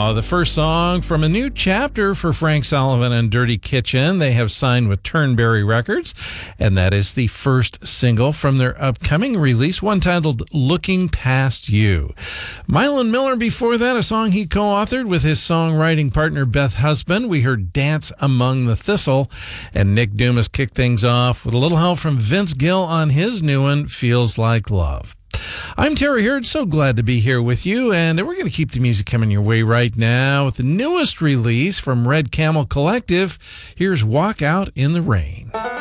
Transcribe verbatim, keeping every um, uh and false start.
Now, the first song from a new chapter for Frank Sullivan and Dirty Kitchen. They have signed with Turnberry Records, and that is the first single from their upcoming release, one titled Looking Past You. Mylan Miller, before that, a song he co-authored with his songwriting partner Beth Husband. We heard Dance Among the Thistle, and Nick Dumas kicked things off with a little help from Vince Gill on his new one, Feels Like Love. I'm Terry Hurd, so glad to be here with you, and we're going to keep the music coming your way right now with the newest release from Red Camel Collective. Here's Walk Out in the Rain.